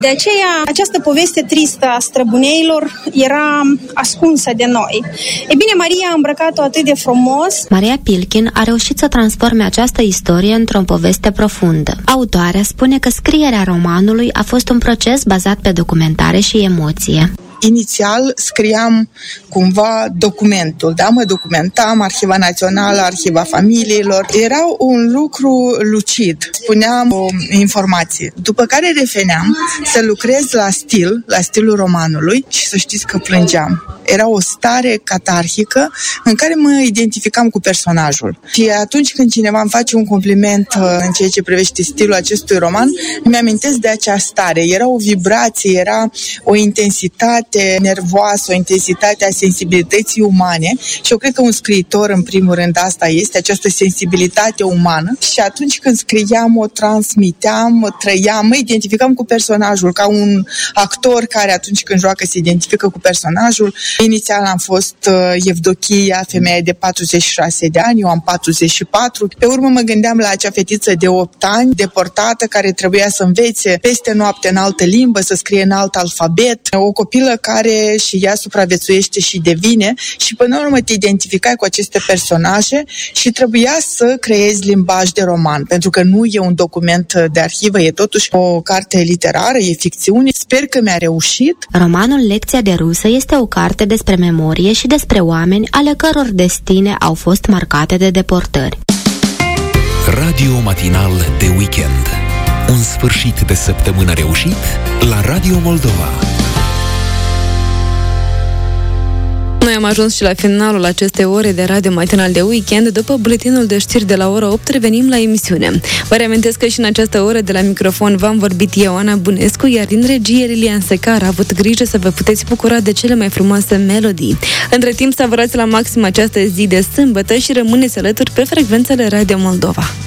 De aceea, această poveste tristă a străbuneilor era ascunsă de noi. E bine, Maria a îmbrăcat-o atât de frumos. Maria Pilkin a reușit să transforme această istorie într-o poveste profundă. Autoarea spune că scrierea romanului a fost un proces bazat pe documentare și emoție. Inițial scriam cumva documentul, da? Mă documentam, Arhiva Națională, Arhiva Familiilor. Era un lucru lucid, spuneam o informație. După care reveneam să lucrez la stilul romanului și să știți că plângeam. Era o stare catarhică în care mă identificam cu personajul. Și atunci când cineva îmi face un compliment în ceea ce privește stilul acestui roman, îmi amintesc de acea stare. Era o vibrație, era o intensitate nervoasă, o intensitate a sensibilității umane și eu cred că un scriitor, în primul rând, asta este, această sensibilitate umană și atunci când scriam, o transmiteam, o trăiam, mă identificam cu personajul, ca un actor care atunci când joacă se identifică cu personajul. Inițial am fost Evdochia, femeia de 46 de ani, eu am 44. Pe urmă mă gândeam la acea fetiță de 8 ani, deportată, care trebuia să învețe peste noapte în altă limbă, să scrie în alt alfabet, o copilă care și ea supraviețuiește și devine și până la urmă te identificai cu aceste personaje și trebuia să creezi limbaj de roman, pentru că nu e un document de arhivă, e totuși o carte literară, e ficțiune. Sper că mi-a reușit. Romanul Lecția de rusă este o carte despre memorie și despre oameni ale căror destine au fost marcate de deportări. Radio matinal de weekend. Un sfârșit de săptămână reușit la Radio Moldova. Noi am ajuns și la finalul acestei ore de Radio Matinal de Weekend. După buletinul de știri de la ora 8, revenim la emisiune. Vă reamintesc că și în această oră de la microfon v-am vorbit eu, Ana Bunescu, iar din regie Lilian Secar a avut grijă să vă puteți bucura de cele mai frumoase melodii. Între timp, savurați la maxim această zi de sâmbătă și rămâneți alături pe frecvențele Radio Moldova.